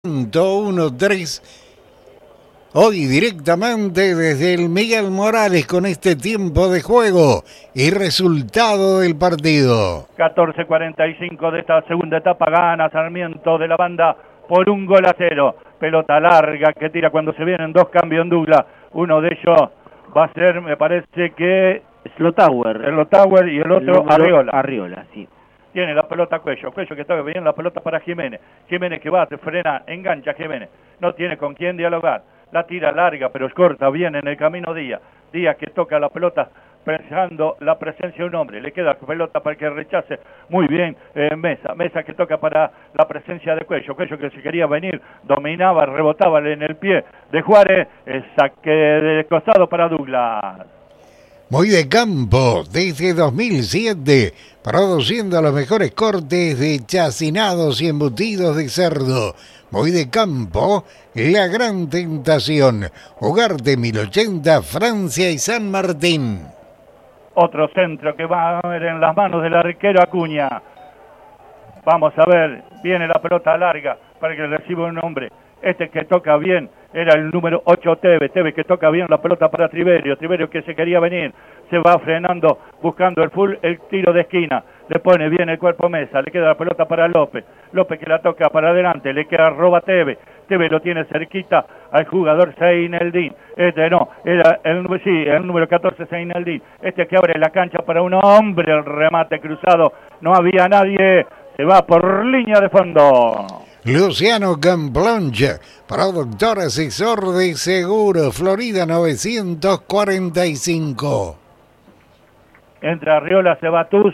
101.3, hoy directamente desde el Miguel Morales con este tiempo de juego y resultado del partido. 14:45 de esta segunda etapa, gana Sarmiento de la Banda por 1-0. Pelota larga que tira cuando se vienen dos cambios en Douglas. Uno de ellos va a ser, me parece que Slotauer y el otro Arriola, sí. Tiene la pelota Cuello que toca bien la pelota para Jiménez que va, se frena, engancha Jiménez, no tiene con quién dialogar, la tira larga pero corta bien en el camino Díaz que toca la pelota pensando la presencia de un hombre, le queda pelota para que rechace muy bien Mesa que toca para la presencia de Cuello que se quería venir, dominaba, rebotaba en el pie de Juárez, el saque de costado para Douglas. Muy de campo, desde 2007, produciendo los mejores cortes de chacinados y embutidos de cerdo. Muy de campo, La Gran Tentación, Ugarte 1080, Francia y San Martín. Otro centro que va a ver en las manos del arquero Acuña. Vamos a ver, viene la pelota larga para que reciba un hombre. Este que toca bien era el número 8 Tevez que toca bien la pelota para Triverio que se quería venir, se va frenando, buscando el tiro de esquina, le pone bien el cuerpo Mesa, le queda la pelota para López que la toca para adelante, le queda roba Tevez lo tiene cerquita al jugador Seineldin, era el número 14 Seineldin, que abre la cancha para un hombre, el remate cruzado, no había nadie, se va por línea de fondo. Luciano Camplonge, productor asesor de seguro, Florida 945. Entra Arriola, se va Tuz.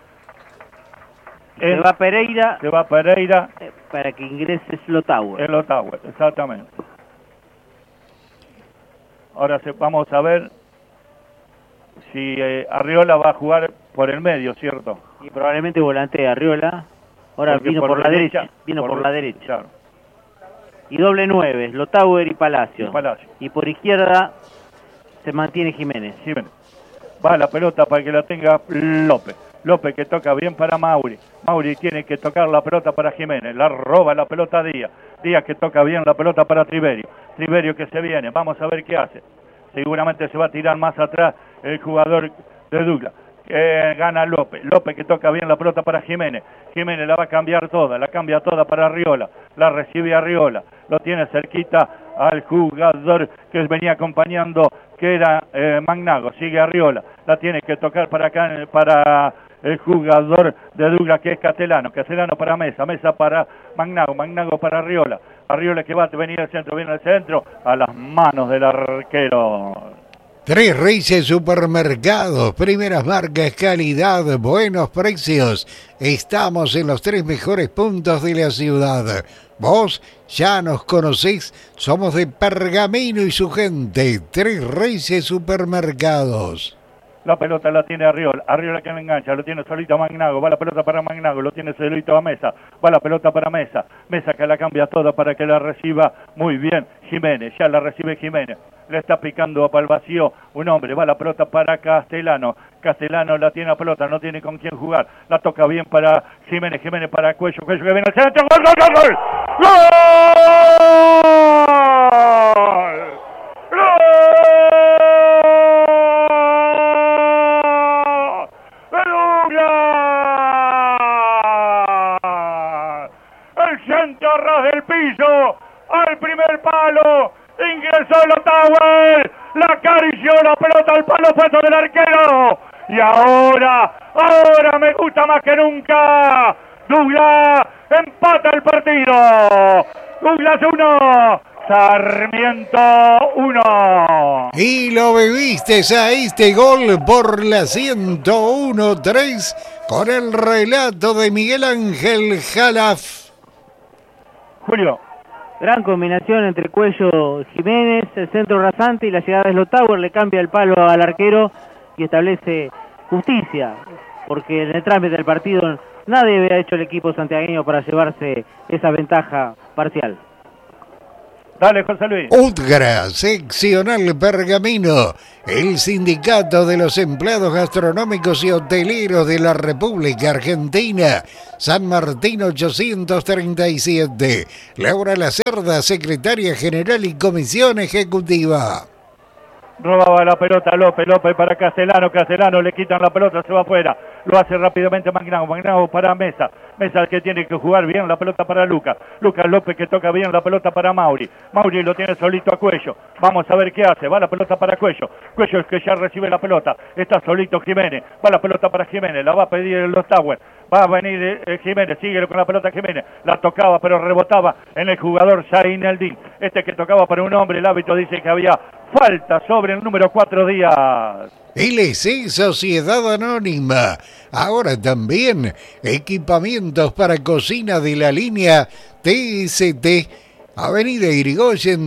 Se va Pereira. Para que ingrese Slotauer. Slotauer, exactamente. Ahora vamos a ver si Arriola va a jugar por el medio, ¿cierto? Y probablemente volante Arriola. Ahora vino por la derecha. Claro. Y doble 9, Slotauer y Palacio. Y por izquierda se mantiene Jiménez. Va la pelota para que la tenga López que toca bien para Mauri tiene que tocar la pelota para Jiménez, la roba la pelota a Díaz que toca bien la pelota para Triverio que se viene, vamos a ver qué hace, seguramente se va a tirar más atrás el jugador de Douglas. Gana López que toca bien la pelota para Jiménez la va a cambiar toda, la cambia toda para Arriola, la recibe Arriola, lo tiene cerquita al jugador que venía acompañando, que era Magnago, sigue Arriola, la tiene que tocar para acá, para el jugador de Douglas que es Castellano para Mesa para Magnago para Arriola que va a venir al centro, viene al centro, a las manos del arquero. Tres Reyes Supermercados, primeras marcas, calidad, buenos precios. Estamos en los tres mejores puntos de la ciudad. Vos ya nos conocés, somos de Pergamino y su gente. Tres Reyes Supermercados. La pelota la tiene Arriola que la engancha, lo tiene solito a Magnago, va la pelota para Magnago, lo tiene solito a Mesa, va la pelota para Mesa que la cambia toda para que la reciba muy bien Jiménez, ya la recibe Jiménez, le está picando para el vacío un hombre, va la pelota para Castellano la tiene la pelota, no tiene con quién jugar, la toca bien para Jiménez para Cuello que viene al centro, ¡gol! Centro ras del piso, al primer palo, ingresó Slotauer, la acarició la pelota al palo puesto del arquero, y ahora me gusta más que nunca, Douglas empata el partido, Douglas 1, Sarmiento 1. Y lo viviste a este gol por la 101.3 con el relato de Miguel Ángel Jalaf. Julio. Gran combinación entre Cuello Jiménez, el centro rasante y la llegada de Slotauer le cambia el palo al arquero y establece justicia, porque en el trámite del partido nadie había hecho el equipo santiagueño para llevarse esa ventaja parcial. Dale, José Luis. UTGRA, seccional Pergamino, el Sindicato de los Empleados Gastronómicos y Hoteleros de la República Argentina, San Martín 837. Laura Lacerda, secretaria general y comisión ejecutiva. Robaba la pelota López para Castellano le quitan la pelota, se va afuera, lo hace rápidamente Magnago para Mesa que tiene que jugar bien la pelota para Lucas López que toca bien la pelota para Mauri lo tiene solito a Cuello, vamos a ver qué hace, va la pelota para Cuello es que ya recibe la pelota, está solito Jiménez, va la pelota para Jiménez, la va a pedir los Tower, va a venir Jiménez, sigue con la pelota Jiménez, la tocaba pero rebotaba en el jugador Zain Eldin, que tocaba para un hombre, el árbitro dice que había falta sobre el número 4 Díaz. LC Sociedad Anónima. Ahora también equipamientos para cocina de la línea TST. Avenida Irigoyen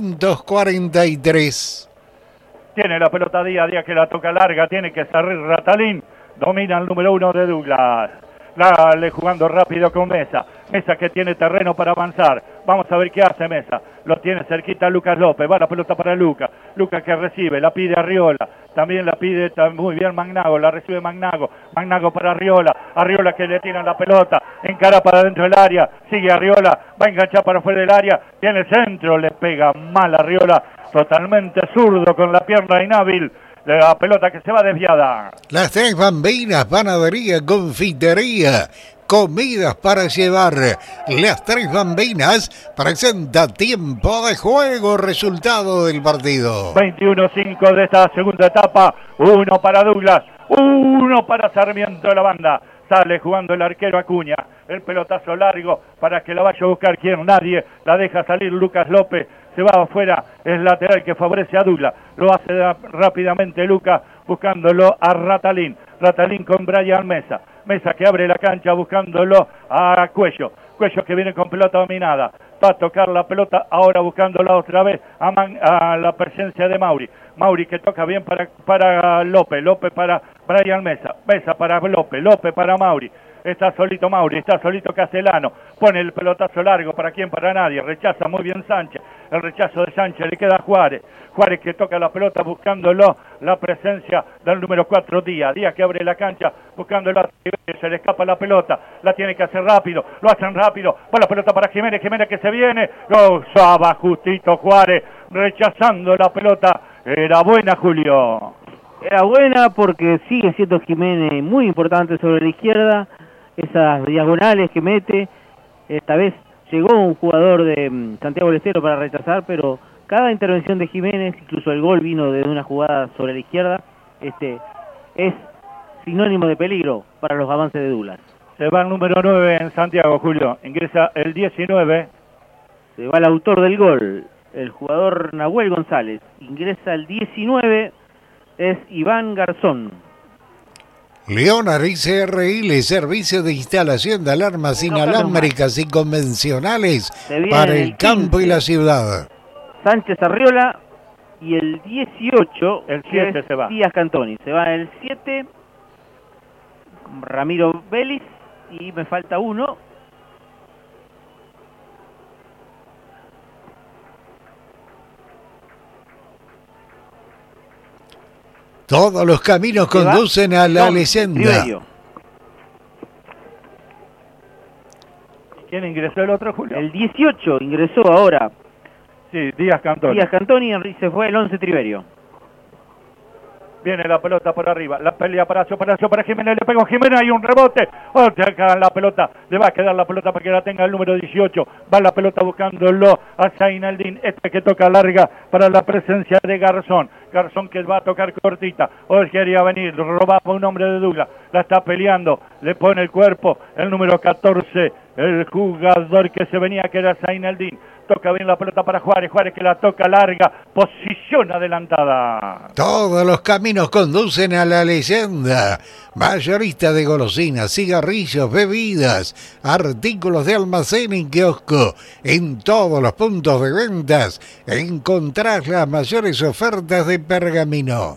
243. Tiene la pelota Díaz que la toca larga, tiene que salir Ratalín. Domina el número 1 de Douglas. Dale jugando rápido con Mesa que tiene terreno para avanzar, vamos a ver qué hace Mesa, lo tiene cerquita Lucas López, va la pelota para Lucas que recibe, la pide Arriola, también la pide muy bien Magnago, la recibe Magnago para Arriola que le tiran la pelota, encara para dentro del área, sigue Arriola, va a enganchar para fuera del área, tiene el centro, le pega mal Arriola, totalmente zurdo con la pierna inhábil, de la pelota que se va desviada. Las Tres Bambinas, panadería, confitería, comidas para llevar. Las Tres Bambinas presenta tiempo de juego, resultado del partido. 21-5 de esta segunda etapa, 1 para Douglas, 1 para Sarmiento de la banda. Sale jugando el arquero Acuña, el pelotazo largo para que la vaya a buscar quien, nadie, la deja salir Lucas López, se va afuera, es lateral que favorece a Douglas, lo hace rápidamente Lucas buscándolo a Ratalín con Brian Mesa que abre la cancha buscándolo a Cuello que viene con pelota dominada, va a tocar la pelota ahora buscándola otra vez a la presencia de Mauri que toca bien para López para Brian Mesa para López para Mauri. Está solito Mauri, está solito Castellano, pone el pelotazo largo, ¿para quién? Para nadie, rechaza muy bien Sánchez, el rechazo de Sánchez, le queda a Juárez que toca la pelota buscándolo, la presencia del número 4 Díaz que abre la cancha buscándolo, se le escapa la pelota, la tiene que hacer rápido, lo hacen rápido, va la pelota para Jiménez que se viene, lo usaba justito Juárez, rechazando la pelota, era buena Julio. Era buena porque sigue siendo Jiménez muy importante sobre la izquierda, esas diagonales que mete, esta vez llegó un jugador de Santiago del Estero para rechazar, pero cada intervención de Jiménez, incluso el gol vino de una jugada sobre la izquierda, es sinónimo de peligro para los avances de Douglas. Se va el número 9 en Santiago, Julio, ingresa el 19. Se va el autor del gol, el jugador Nahuel González, ingresa el 19, es Iván Garzón. Leonard ICRL, servicio de instalación de alarmas inalámbricas y convencionales para el campo y la ciudad. Sánchez Arriola y el 18, el 7 se va. Díaz Cantoni, se va el 7, Ramiro Vélez y me falta uno. Todos los caminos conducen a la leyenda. ¿Quién ingresó el otro, Julio? El 18 ingresó ahora. Sí, Díaz Cantoni y se fue el 11 Triverio. Viene la pelota por arriba, la pelea para Jiménez, le pegó Jiménez, hay un rebote, acá la pelota, le va a quedar la pelota para que la tenga el número 18, va la pelota buscándolo a Zainaldín, que toca larga para la presencia de Garzón que va a tocar cortita, hoy quería venir, robaba un hombre de Douglas, la está peleando, le pone el cuerpo, el número 14, el jugador que se venía que era Zainaldín, toca bien la pelota para Juárez que la toca larga, posición adelantada. Todos los caminos conducen a la leyenda. Mayorista de golosinas, cigarrillos, bebidas, artículos de almacén y kiosco. En todos los puntos de ventas encontrás las mayores ofertas de Pergamino.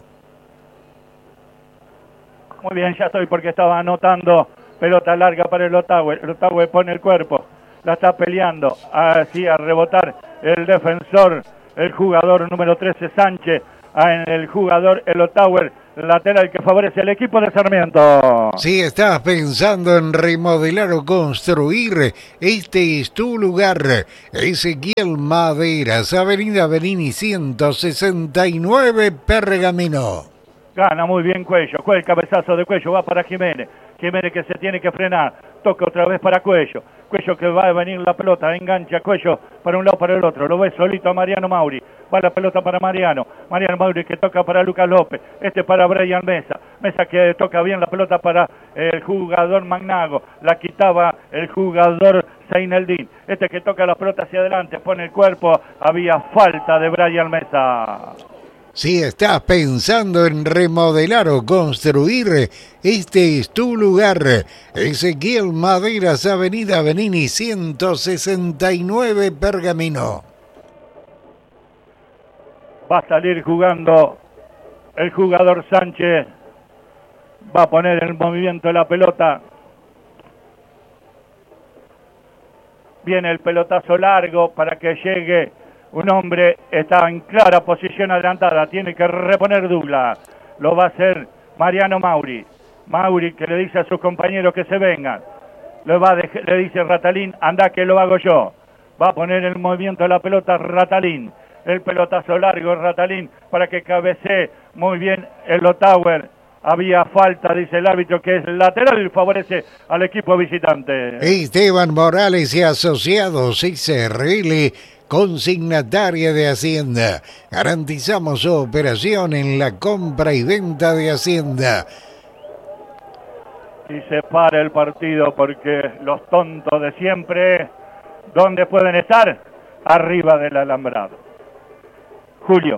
Muy bien, ya estoy porque estaba anotando pelota larga para el Otague pone el cuerpo. la está peleando, así a rebotar el defensor, el jugador número 13 Sánchez, en el jugador Elo Tower, lateral que favorece al equipo de Sarmiento. Si estás pensando en remodelar o construir, este es tu lugar. Ezequiel Maderas, Avenida Bernini 169, Pergamino. Gana muy bien Cuello, el cabezazo de Cuello va para Jiménez. Jiménez que se tiene que frenar, toca otra vez para Cuello. Cuello que va a venir la pelota, engancha Cuello para un lado para el otro. Lo ve solito a Mariano Mauri. Va la pelota para Mariano. Mariano Mauri que toca para Lucas López. Para Brian Mesa. Mesa que toca bien la pelota para el jugador Magnago. La quitaba el jugador Zaineldin. Que toca la pelota hacia adelante, pone el cuerpo. Había falta de Brian Mesa. Si estás pensando en remodelar o construir, este es tu lugar. Ezequiel Maderas, Avenida Bernini 169, Pergamino. Va a salir jugando el jugador Sánchez. Va a poner en movimiento la pelota. Viene el pelotazo largo para que llegue. Un hombre está en clara posición adelantada. Tiene que reponer Douglas. Lo va a hacer Mariano Mauri. Mauri que le dice a sus compañeros que se vengan. Le dice Ratalín, anda que lo hago yo. Va a poner en movimiento la pelota Ratalín. El pelotazo largo Ratalín para que cabecee muy bien el Ottawa. Había falta, dice el árbitro, que es lateral y favorece al equipo visitante. Esteban Morales y Asociados SRL, consignataria de Hacienda. Garantizamos su operación en la compra y venta de Hacienda. Y se para el partido porque los tontos de siempre, ¿dónde pueden estar? Arriba del alambrado. Julio.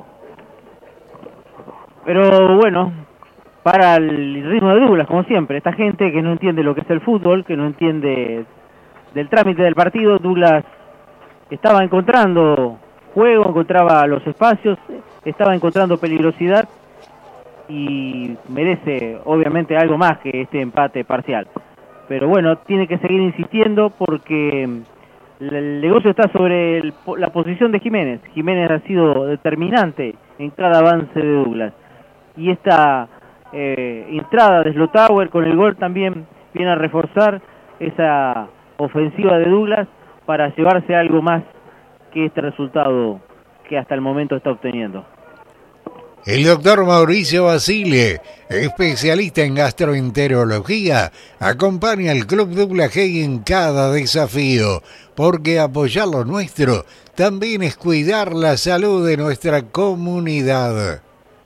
Pero bueno, para el ritmo de Douglas, como siempre. Esta gente que no entiende lo que es el fútbol, que no entiende del trámite del partido. Douglas estaba encontrando juego, encontraba los espacios, estaba encontrando peligrosidad y merece obviamente algo más que este empate parcial. Pero bueno, tiene que seguir insistiendo porque el negocio está sobre la posición de Jiménez. Jiménez ha sido determinante en cada avance de Douglas. Y esta entrada de Slotauer con el gol también viene a reforzar esa ofensiva de Douglas para llevarse algo más que este resultado que hasta el momento está obteniendo. El doctor Mauricio Basile, especialista en gastroenterología, acompaña al Club Douglas Haig en cada desafío, porque apoyar lo nuestro también es cuidar la salud de nuestra comunidad.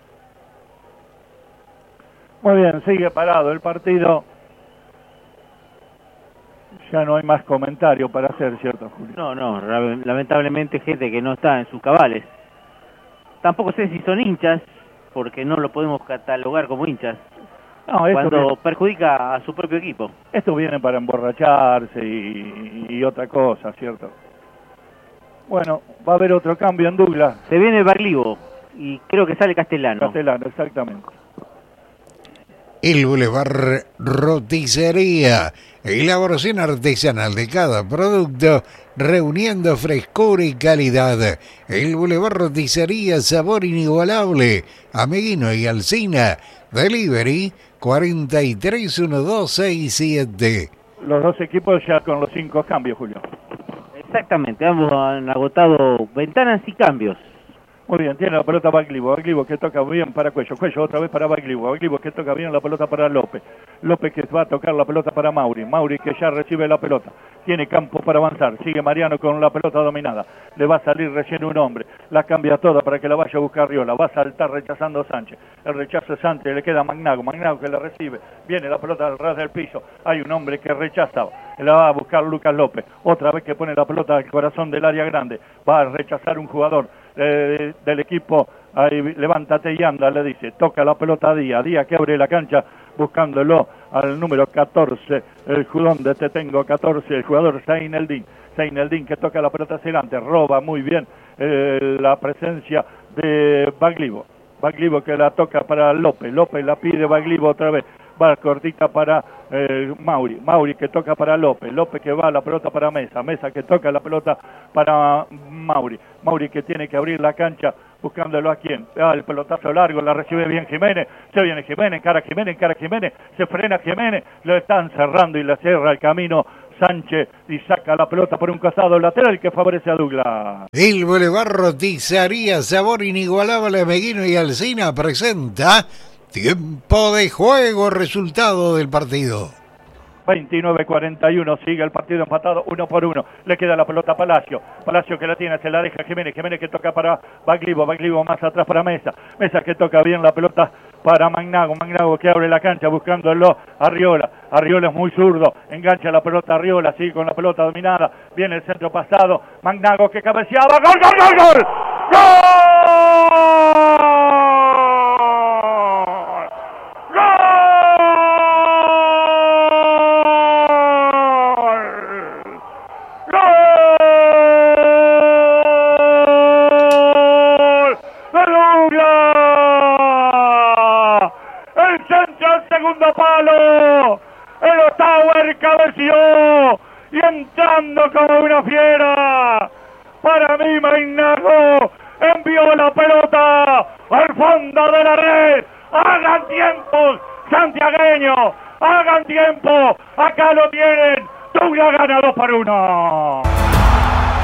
Muy bien, sigue parado el partido. Ya no hay más comentario para hacer, ¿cierto, Julio? No, lamentablemente gente que no está en sus cabales. Tampoco sé si son hinchas, porque no lo podemos catalogar como hinchas, cuando perjudica a su propio equipo. Esto viene para emborracharse y otra cosa, ¿cierto? Bueno, va a haber otro cambio en Douglas. Se viene Baglivo y creo que sale Castellano. Castellano, exactamente. El Boulevard Roticería, elaboración artesanal de cada producto, reuniendo frescura y calidad. El Boulevard Roticería, sabor inigualable. Ameguino y Alsina, delivery 431267. Los dos equipos ya con los 5 cambios, Julio. Exactamente, ambos han agotado ventanas y cambios. Muy bien, tiene la pelota Baglivo que toca bien para Cuello otra vez para Baglivo que toca bien la pelota para López que va a tocar la pelota para Mauri que ya recibe la pelota, tiene campo para avanzar, sigue Mariano con la pelota dominada, le va a salir recién un hombre, la cambia toda para que la vaya a buscar Riola, va a saltar rechazando Sánchez, el rechazo de Sánchez, le queda Magnago que la recibe, viene la pelota al ras del piso, hay un hombre que rechaza, la va a buscar Lucas López, otra vez que pone la pelota al corazón del área grande, va a rechazar un jugador del equipo, ahí, levántate y anda, le dice, toca la pelota a Díaz que abre la cancha buscándolo al número 14, el judón de Te Tengo 14, el jugador Zaineldin que toca la pelota hacia adelante, roba muy bien la presencia de Baglivo que la toca para López la pide Baglivo otra vez, va cortita para Mauri que toca para López que va la pelota para Mesa que toca la pelota para Mauri que tiene que abrir la cancha buscándolo a quién, el pelotazo largo, la recibe bien Jiménez, se viene Jiménez, encara Jiménez, se frena Jiménez, lo están cerrando y le cierra el camino Sánchez y saca la pelota por un costado lateral que favorece a Douglas. El Boulevard Rotizaría, sabor inigualable, Meguino y Alsina presenta tiempo de juego, resultado del partido. 29-41, sigue el partido empatado 1-1, le queda la pelota a Palacio que la tiene, se la deja Jiménez que toca para Baglivo más atrás para Mesa que toca bien la pelota para Magnago que abre la cancha buscándolo Arriola es muy zurdo, engancha la pelota Arriola, sigue con la pelota dominada, viene el centro pasado, Magnago que cabeceaba, ¡gol! Segundo palo, el Ottawa cabeció y entrando como una fiera. Para mí Magnago envió la pelota al fondo de la red. Hagan tiempo, santiagueños, hagan tiempo. Acá lo tienen. Douglas gana 2-1.